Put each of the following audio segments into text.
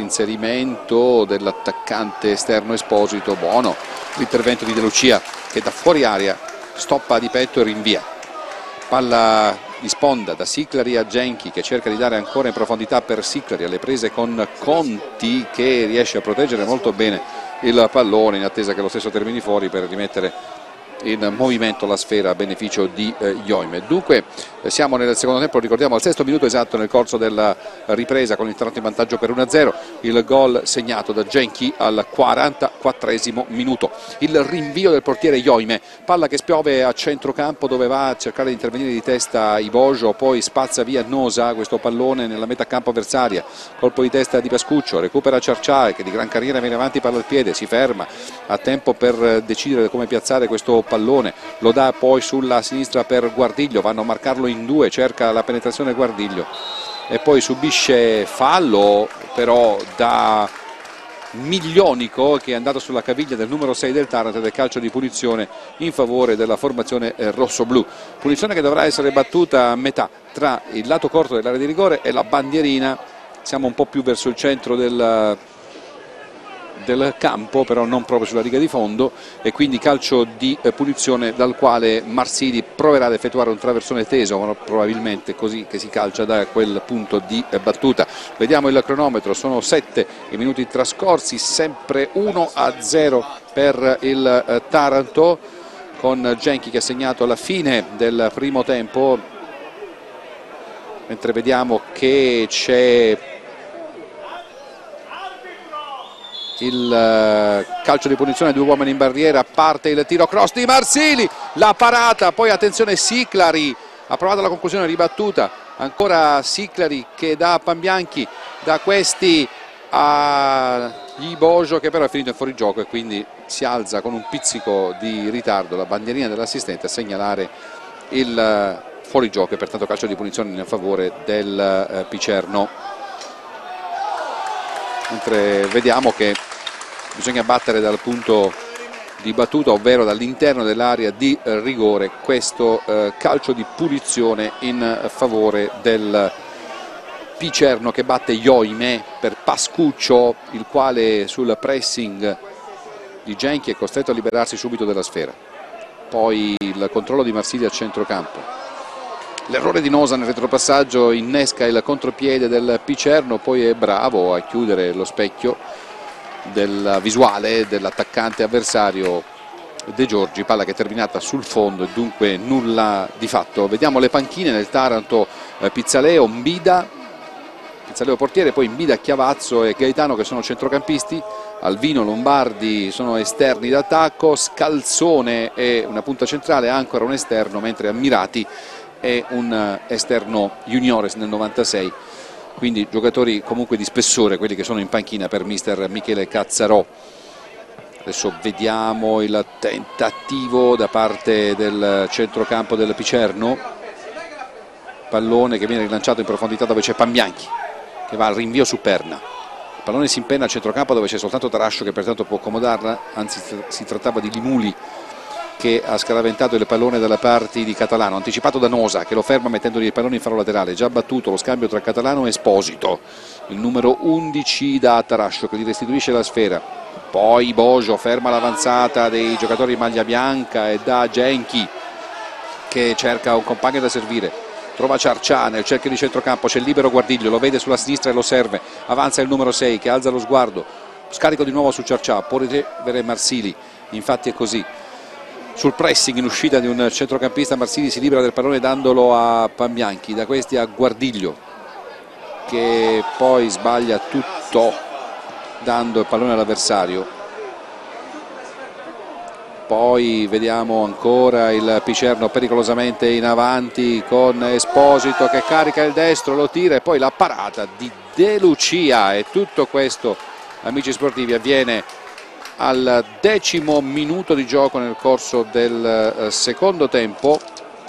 l'inserimento dell'attaccante esterno Esposito, buono l'intervento di De Lucia che da fuori area stoppa di petto e rinvia. Palla di sponda da Siclari a Genchi che cerca di dare ancora in profondità per Siclari, alle prese con Conti che riesce a proteggere molto bene il pallone in attesa che lo stesso termini fuori per rimettere in movimento la sfera a beneficio di Joime. Dunque siamo nel secondo tempo, ricordiamo al 6° minuto esatto nel corso della ripresa con l'Internotte in vantaggio per 1-0, il gol segnato da Genchi al 44° minuto. Il rinvio del portiere Joime, palla che spiove a centrocampo dove va a cercare di intervenire di testa Ibojo, poi spazza via Nosa questo pallone nella metà campo avversaria, colpo di testa di Pascuccio, recupera Ciarcià che di gran carriera viene avanti, palla al piede, si ferma a tempo per decidere come piazzare questo pallone, lo dà poi sulla sinistra per Guardiglio, vanno a marcarlo in due, cerca la penetrazione Guardiglio e poi subisce fallo però da Miglionico che è andato sulla caviglia del numero 6 del Taranto ed è calcio di punizione in favore della formazione rossoblu. Punizione che dovrà essere battuta a metà tra il lato corto dell'area di rigore e la bandierina, siamo un po' più verso il centro del campo, però non proprio sulla riga di fondo, e quindi calcio di punizione dal quale Marsili proverà ad effettuare un traversone teso, ma probabilmente così che si calcia da quel punto di battuta. Vediamo il cronometro, sono 7 i minuti trascorsi, sempre 1-0 per il Taranto, con Genchi che ha segnato alla fine del primo tempo, mentre vediamo che c'è il calcio di punizione, 2 uomini in barriera, parte il tiro cross di Marsili, la parata, poi attenzione Siclari, ha provato la conclusione ribattuta, ancora Siclari che dà a Pambianchi, da questi a Ibojo che però è finito in fuorigioco e quindi si alza con un pizzico di ritardo la bandierina dell'assistente a segnalare il fuorigioco e pertanto calcio di punizione in favore del Picerno. Mentre vediamo che bisogna battere dal punto di battuta, ovvero dall'interno dell'area di rigore, questo calcio di punizione in favore del Picerno che batte Joime per Pascuccio, il quale sul pressing di Genchi è costretto a liberarsi subito della sfera. Poi il controllo di Marsili a centrocampo. L'errore di Nosa nel retropassaggio innesca il contropiede del Picerno, poi è bravo a chiudere lo specchio della visuale dell'attaccante avversario De Giorgi, palla che è terminata sul fondo e dunque nulla di fatto. Vediamo le panchine nel Taranto, Pizzaleo, Mbida, Pizzaleo portiere, poi Mbida, Chiavazzo e Gaetano che sono centrocampisti, Alvino, Lombardi sono esterni d'attacco, Scalzone è una punta centrale, ancora un esterno, mentre Ammirati è un esterno juniores nel 96, quindi giocatori comunque di spessore quelli che sono in panchina per mister Michele Cazzarò. Adesso vediamo il tentativo da parte del centrocampo del Picerno, pallone che viene rilanciato in profondità dove c'è Pambianchi che va al rinvio su Perna, il pallone si impenna a centrocampo dove c'è soltanto Tarascio che pertanto può accomodarla, anzi si trattava di Limuli che ha scaraventato il pallone dalla parte di Catalano, anticipato da Nosa che lo ferma mettendogli il pallone in fallo laterale, già battuto lo scambio tra Catalano e Esposito, il numero 11 da Tarascio che gli restituisce la sfera, poi Bojo ferma l'avanzata dei giocatori in maglia bianca e da Genchi che cerca un compagno da servire, trova Ciarcià nel cerchio di centrocampo, c'è il libero Guardiglio, lo vede sulla sinistra e lo serve, avanza il numero 6 che alza lo sguardo, scarico di nuovo su Ciarcià, può ricevere Marsili, infatti è così. Sul pressing in uscita di un centrocampista Marsili si libera del pallone dandolo a Pambianchi, da questi a Guardiglio che poi sbaglia tutto dando il pallone all'avversario. Poi vediamo ancora il Picerno pericolosamente in avanti con Esposito che carica il destro, lo tira e poi la parata di De Lucia, e tutto questo, amici sportivi, avviene al 10° minuto di gioco nel corso del secondo tempo.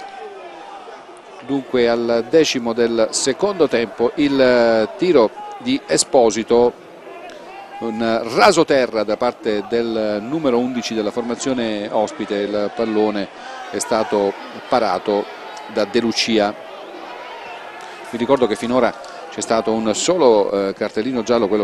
Dunque al 10° del secondo tempo il tiro di Esposito, un rasoterra da parte del numero 11 della formazione ospite, il pallone è stato parato da De Lucia. Vi ricordo che finora c'è stato un solo cartellino giallo, quello